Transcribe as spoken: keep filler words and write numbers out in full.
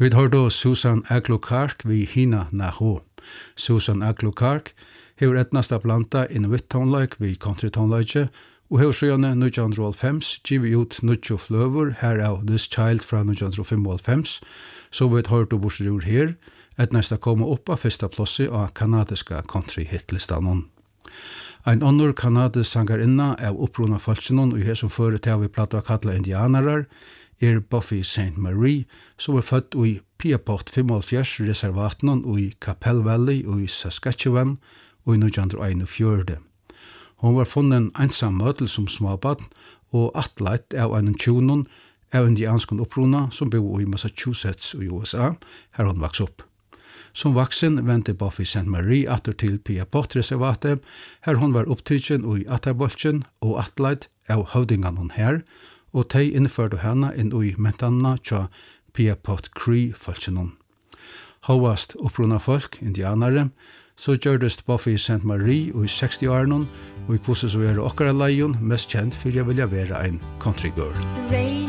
Vi har då Susan Aglo Clark vi hina naho. Susan Aglo Clark hever etnasta planta inuit tonlaik vi country tonlaike, og hever sjøene nitjan hálvfems givet ut nitjo fløver her av This Child fra nitjan hálvfems, så vi har då borsrur her, etnasta koma upp av fyrsta plossi av kanadiska country hitlistanon. Ein annor kanadisk sangarinna av oppruna falskinon, og her som føret av vi platta kalla indianarar, er Buffy Saint Marie, som er født i Piaport femoghalvfjerds reservaten i Capel Valley i Saskatchewan og i nitjan einogfjøruti. Hon var funnet ensam mødel som småbarn og atleit av en tjunon av indianskon oppruna som bor i Massachusetts i U S A, her hon vaks opp. Som vaksen vente Buffy Saint Marie atter til Piaport-reservatet, her hon var opptidgen i Atterbolchen og atleit av høvdinganon her, og tei innførte henne inn i mentanna tja Piaport Cree-falskinon. Hovast oppruna folk, indianare, så gjørdest Buffy Saint Marie i seksti-årenon, og i hvordan så er okkara leion mest kjent for jeg vilja være en country girl.